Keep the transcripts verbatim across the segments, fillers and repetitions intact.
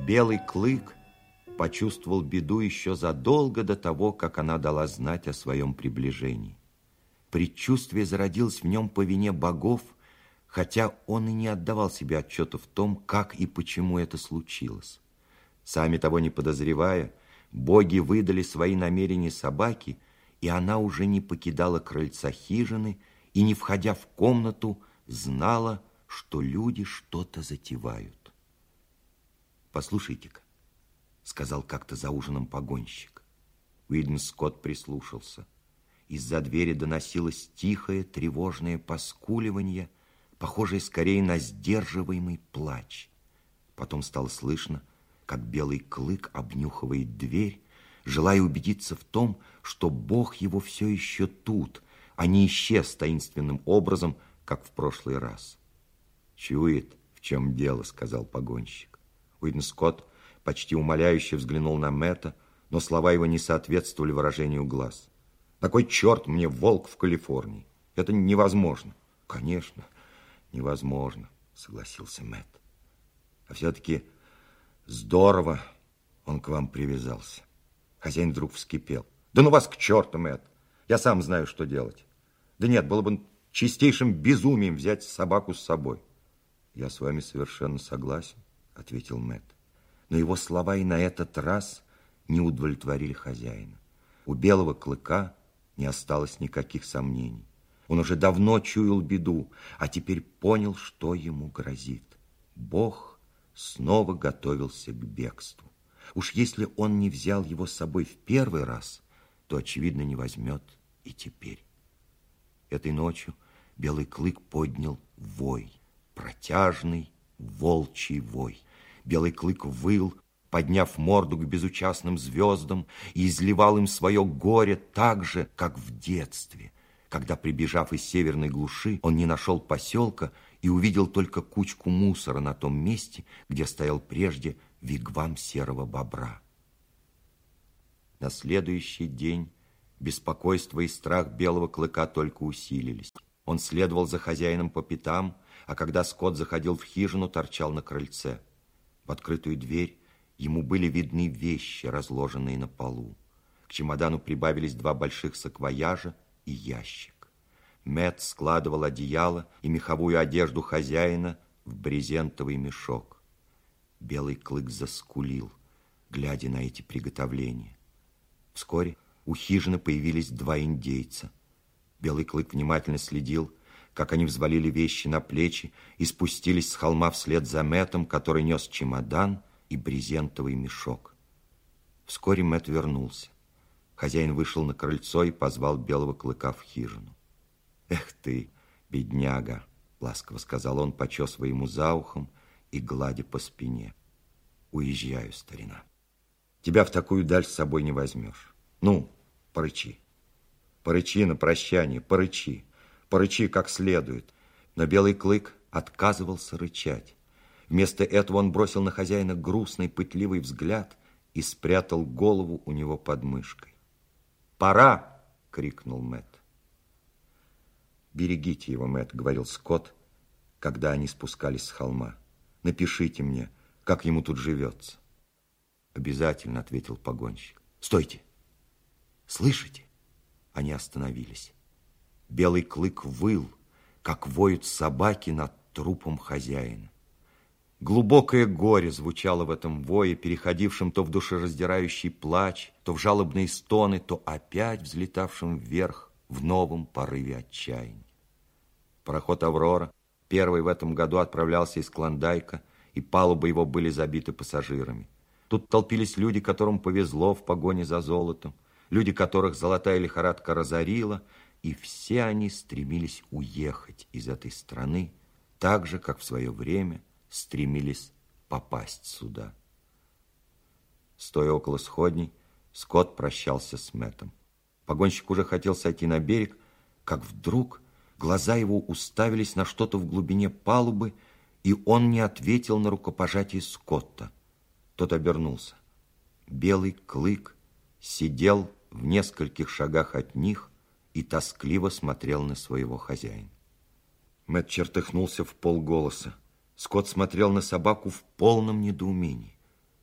Белый клык почувствовал беду еще задолго до того, как она дала знать о своем приближении. Предчувствие зародилось в нем по вине богов, хотя он и не отдавал себе отчета в том, как и почему это случилось. Сами того не подозревая, боги выдали свои намерения собаке, и она уже не покидала крыльца хижины и, не входя в комнату, знала, что люди что-то затевают. «Послушайте-ка», — сказал как-то за ужином погонщик. Уидон Скотт прислушался. Из-за двери доносилось тихое, тревожное поскуливание, похожее скорее на сдерживаемый плач. Потом стало слышно, как белый клык обнюхивает дверь, желая убедиться в том, что бог его все еще тут, а не исчез таинственным образом, как в прошлый раз. «Чует, в чем дело», — сказал погонщик. Уидон Скотт почти умоляюще взглянул на Мэтта, но слова его не соответствовали выражению глаз. «На кой черт мне волк в Калифорнии? Это невозможно». «Конечно, невозможно», — согласился Мэтт. «А все-таки здорово он к вам привязался». Хозяин вдруг вскипел. «Да ну вас к черту, Мэтт! Я сам знаю, что делать. Да нет, было бы чистейшим безумием взять собаку с собой». «Я с вами совершенно согласен», — ответил Мэтт. Но его слова и на этот раз не удовлетворили хозяина. У белого клыка не осталось никаких сомнений. Он уже давно чуял беду, а теперь понял, что ему грозит. Бог снова готовился к бегству. Уж если он не взял его с собой в первый раз, то, очевидно, не возьмет и теперь. Этой ночью белый клык поднял вой, протяжный волчий вой. Белый клык выл, подняв морду к безучастным звездам, и изливал им свое горе так же, как в детстве, когда, прибежав из северной глуши, он не нашел поселка и увидел только кучку мусора на том месте, где стоял прежде вигвам серого бобра. На следующий день беспокойство и страх белого клыка только усилились. Он следовал за хозяином по пятам, а когда Скотт заходил в хижину, торчал на крыльце. В открытую дверь ему были видны вещи, разложенные на полу. К чемодану прибавились два больших саквояжа и ящик. Мэтт складывал одеяло и меховую одежду хозяина в брезентовый мешок. Белый клык заскулил, глядя на эти приготовления. Вскоре у хижины появились два индейца. Белый клык внимательно следил, как они взвалили вещи на плечи и спустились с холма вслед за Мэттом, который нес чемодан и брезентовый мешок. Вскоре Мэтт вернулся. Хозяин вышел на крыльцо и позвал белого клыка в хижину. «Эх ты, бедняга!» — ласково сказал он, почесывая ему за ухом и гладя по спине. «Уезжаю, старина. Тебя в такую даль с собой не возьмешь. Ну, порычи. Порычи на прощание, порычи. Порычи как следует». Но белый клык отказывался рычать. Вместо этого он бросил на хозяина грустный, пытливый взгляд и спрятал голову у него под мышкой. «Пора!» — крикнул Мэтт. «Берегите его, Мэтт», — говорил Скотт, когда они спускались с холма. «Напишите мне, как ему тут живется». «Обязательно», — ответил погонщик. «Стойте! Слышите?» Они остановились. Белый клык выл, как воют собаки над трупом хозяина. Глубокое горе звучало в этом вое, переходившем то в душераздирающий плач, то в жалобные стоны, то опять взлетавшим вверх в новом порыве отчаяния. Пароход «Аврора», первый в этом году, отправлялся из Клондайка, и палубы его были забиты пассажирами. Тут толпились люди, которым повезло в погоне за золотом, люди, которых золотая лихорадка разорила, и все они стремились уехать из этой страны, так же, как в свое время стремились попасть сюда. Стоя около сходней, Скотт прощался с Мэттом. Погонщик уже хотел сойти на берег, как вдруг глаза его уставились на что-то в глубине палубы, и он не ответил на рукопожатие Скотта. Тот обернулся. Белый клык сидел в нескольких шагах от них и тоскливо смотрел на своего хозяина. Мэтт чертыхнулся в полголоса. Скотт смотрел на собаку в полном недоумении.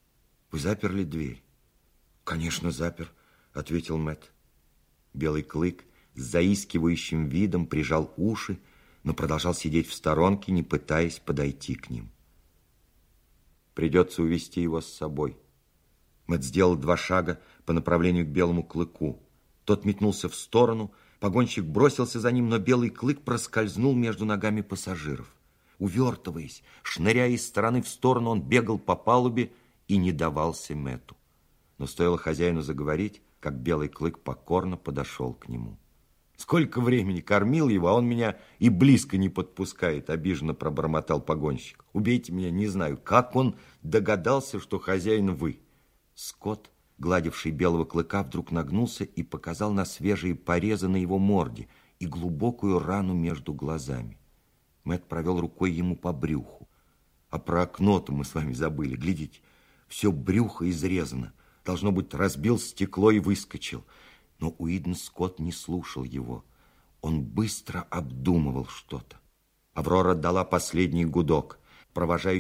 Вы заперли дверь? Конечно, запер, ответил Мэтт. Белый клык с заискивающим видом прижал уши, но продолжал сидеть в сторонке, не пытаясь подойти к ним. Придется увести его с собой. Мэтт сделал два шага по направлению к белому клыку. Тот метнулся в сторону, погонщик бросился за ним, но белый клык проскользнул между ногами пассажиров. Увертываясь, шныряя из стороны в сторону, он бегал по палубе и не давался Мэтту. Но стоило хозяину заговорить, как белый клык покорно подошел к нему. Сколько времени кормил его, а он меня и близко не подпускает, обиженно пробормотал погонщик. Убейте меня, не знаю, как он догадался, что хозяин вы. Скотт, гладивший белого клыка, вдруг нагнулся и показал на свежие порезы на его морде и глубокую рану между глазами. Мэтт провел рукой ему по брюху. А про окно-то мы с вами забыли. Глядите, все брюхо изрезано. Должно быть, разбил стекло и выскочил. Но Уидон Скотт не слушал его. Он быстро обдумывал что-то. Аврора дала последний гудок. Провожающий